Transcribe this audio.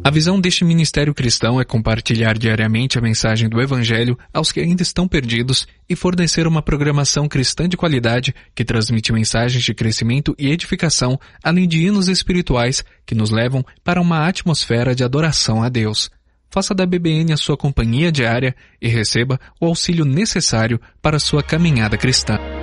A visão deste ministério cristão é compartilhar diariamente a mensagem do Evangelho aos que ainda estão perdidos e fornecer uma programação cristã de qualidade que transmite mensagens de crescimento e edificação, além de hinos espirituais que nos levam para uma atmosfera de adoração a Deus. Faça da BBN a sua companhia diária e receba o auxílio necessário para a sua caminhada cristã.